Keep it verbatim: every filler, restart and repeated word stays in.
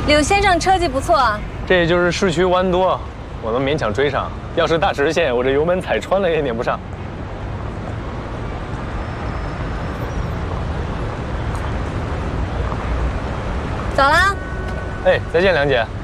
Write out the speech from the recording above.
柳先生车技不错啊。 这也就是市区弯多，我能勉强追上。要是大直线，我这油门踩穿了也撵不上。 走啦。 哎，再见，梁姐。